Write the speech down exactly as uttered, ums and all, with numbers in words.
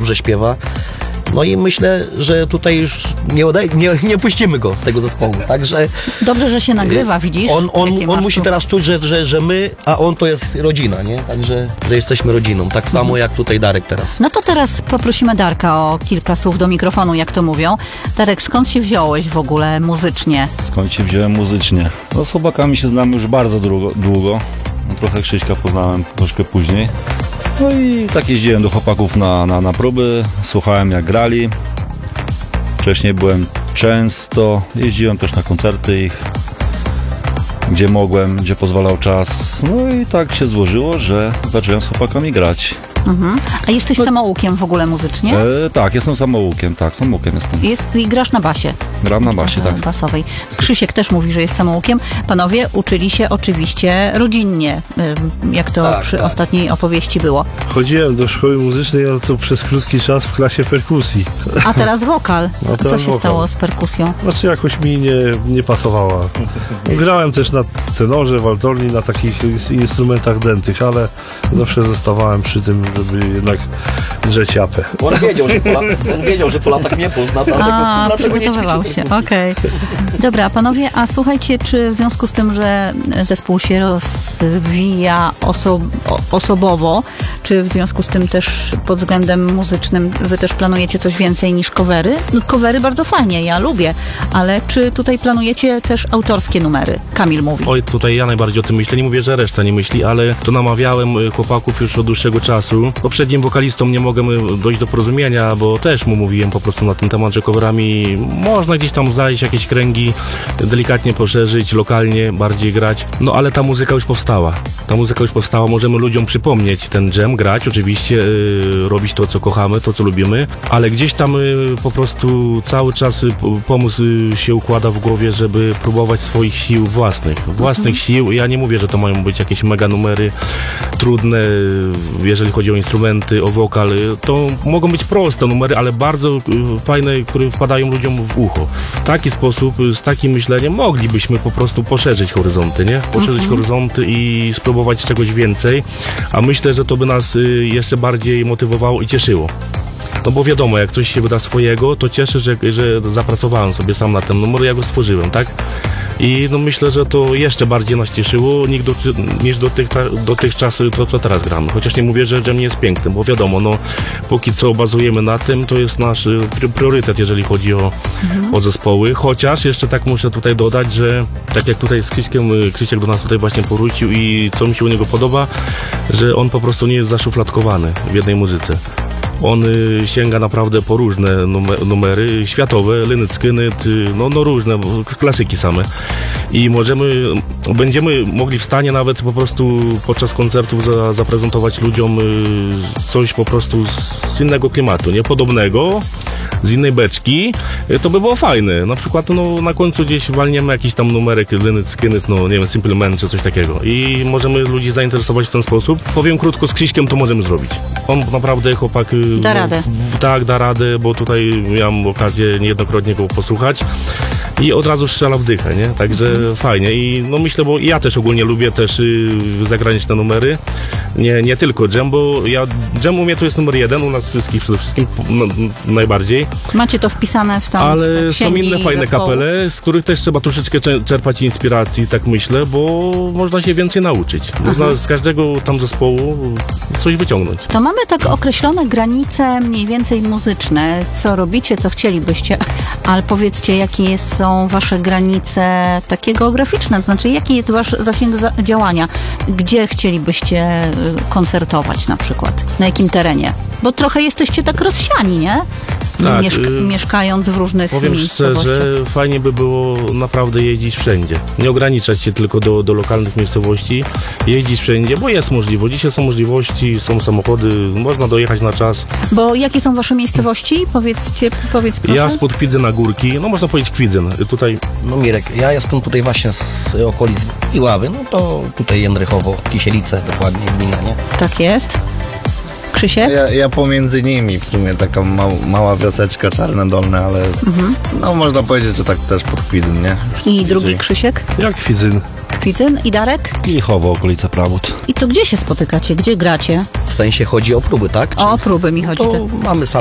dobrze śpiewa. No i myślę, że tutaj już nie, odej- nie, nie puścimy go z tego zespołu, także... Dobrze, że się nagrywa, widzisz? On, on, Jakie on masz musi tu- teraz czuć, że, że, że my, a on to jest rodzina, nie? Także, że jesteśmy rodziną, tak samo jak tutaj Darek teraz. No to teraz poprosimy Darka o kilka słów do mikrofonu, jak to mówią. Darek, skąd się wziąłeś w ogóle muzycznie? Skąd się wziąłem muzycznie? No z chłopakami się znamy już bardzo długo. długo. No, trochę Krzyśka poznałem troszkę później. No i tak jeździłem do chłopaków na, na, na próby, słuchałem jak grali. Wcześniej byłem często, jeździłem też na koncerty ich, gdzie mogłem, gdzie pozwalał czas. No i tak się złożyło, że zacząłem z chłopakami grać. Mhm. A jesteś samoukiem w ogóle muzycznie? E, tak, jestem samoukiem, tak, samoukiem jestem. Jest, I grasz na basie. Gram na basie, tak. Basowej. Krzysiek też mówi, że jest samoukiem. Panowie uczyli się oczywiście rodzinnie, ym, jak to Tak, przy tak. ostatniej opowieści było. Chodziłem do szkoły muzycznej, ale to przez krótki czas w klasie perkusji. A teraz wokal. No Co teraz się wokal. stało z perkusją? Znaczy jakoś mi nie, nie pasowała. Grałem też na tenorze, waltorni, na takich ins- instrumentach dętych, ale zawsze zostawałem przy tym, żeby jednak drzeć japę. On wiedział, że po, la- on wiedział, że po latach mnie pozna, dlatego, A, dlatego nie przygotowywał ćwiczył się, perkusji. okej. Dobra, panowie, a słuchajcie, czy w związku z tym, że zespół się rozwija oso- o- osobowo, czy w związku z tym też pod względem muzycznym wy też planujecie coś więcej niż covery? No, covery bardzo fajnie, ja lubię, ale czy tutaj planujecie też autorskie numery? Kamil mówi. Oj, tutaj ja najbardziej o tym myślę, nie mówię, że reszta nie myśli, ale to namawiałem y, chłopaków już od dłuższego czasu. Poprzednim wokalistą nie mogłem y, dojść do porozumienia, bo też mu mówiłem po prostu na ten temat, że coverami można gdzieś tam znaleźć jakieś kręgi, delikatnie poszerzyć, lokalnie bardziej grać, no ale ta muzyka już powstała. Ta muzyka już powstała, możemy ludziom przypomnieć ten dżem, grać oczywiście, y, robić to, co kochamy, to, co lubimy, ale gdzieś tam y, po prostu cały czas y, p- pomysł y, się układa w głowie, żeby próbować swoich sił własnych, własnych sił. Ja nie mówię, że to mają być jakieś mega numery trudne, jeżeli chodzi o instrumenty, o wokal, y, to mogą być proste numery, ale bardzo y, fajne, które wpadają ludziom w ucho. W taki sposób, y, z takim myśleniem moglibyśmy po prostu poszerzyć horyzonty, nie? Poszerzyć horyzonty i spróbować czegoś więcej, a myślę, że to by nas y, jeszcze bardziej motywowało i cieszyło. No bo wiadomo, jak coś się wyda swojego, to cieszę, że, że zapracowałem sobie sam na ten numer, ja go stworzyłem, tak? I no myślę, że to jeszcze bardziej nas cieszyło niż, do, niż dotychczas, dotychczas to, co teraz gramy. Chociaż nie mówię, że, że nie jest piękny, bo wiadomo, no póki co bazujemy na tym, to jest nasz y, priorytet, jeżeli chodzi o, mhm. o zespoły. Chociaż jeszcze tak muszę tutaj dodać, że tak jak tutaj z Krzyśkiem, y, Krzysiek do nas tutaj właśnie powrócił i co mi się u niego podoba, że on po prostu nie jest zaszufladkowany w jednej muzyce. On y, sięga naprawdę po różne numer, numery światowe, Lynyrd Skynyrd, y, no, no różne, bo klasyki same. I możemy, będziemy mogli w stanie nawet po prostu podczas koncertów za, zaprezentować ludziom y, coś po prostu z innego klimatu, nie? Podobnego, z innej beczki, y, to by było fajne. Na przykład no, na końcu gdzieś walniemy jakiś tam numerek Lynyrd Skynyrd, no nie wiem, Simple Man czy coś takiego. I możemy ludzi zainteresować w ten sposób. Powiem krótko, z Krzyśkiem to możemy zrobić. On naprawdę chłopak... y, Da radę. W, tak, da radę, bo tutaj miałem okazję niejednokrotnie go posłuchać i od razu strzela w dychę, nie? Także mm. fajnie i no myślę, bo ja też ogólnie lubię też y, zagraniczne numery, nie, nie tylko dżem, bo ja, dżem u mnie to jest numer jeden, u nas wszystkich przede wszystkim no, najbardziej. Macie to wpisane w tam Ale w te są księgi inne fajne zespołu? kapele, z których też trzeba troszeczkę cze- czerpać inspiracji, tak myślę, bo można się więcej nauczyć. Można Aha. z każdego tam zespołu coś wyciągnąć. To mamy tak określone granice mniej więcej muzyczne, co robicie, co chcielibyście, ale powiedzcie, jakie jest, są wasze granice takie geograficzne, to znaczy jaki jest wasz zasięg za- działania, gdzie chcielibyście y, koncertować na przykład, na jakim terenie, bo trochę jesteście tak rozsiani, nie? Tak, Mieszka- y- mieszkając w różnych Powiem miejscowościach. szczerze, fajnie by było naprawdę jeździć wszędzie. Nie ograniczać się tylko do, do lokalnych miejscowości. Jeździć wszędzie, bo jest możliwość. Dzisiaj są możliwości, są samochody, można dojechać na czas. Bo jakie są wasze miejscowości? Powiedzcie, powiedz proszę. Ja spod Kwidzyn Górki, no można powiedzieć Kwidzyn. Tutaj No Mirek, ja jestem tutaj właśnie z okolic Iławy, no to tutaj Jędrychowo, Kisielice dokładnie gmina, nie? Tak jest. Krzysiek? Ja, ja pomiędzy nimi w sumie taka mał, mała wioseczka, Czarne Dolne, ale Mhm. no można powiedzieć, że tak też pod Kwidyn, nie? I drugi Krzysiek? Jak Kwidzyn? Kwidzyn i Darek? Lichowo, okolica Prawód. I to gdzie się spotykacie? Gdzie gracie? W sensie chodzi o próby, tak? O próby mi chodzi. To Tak. mamy salę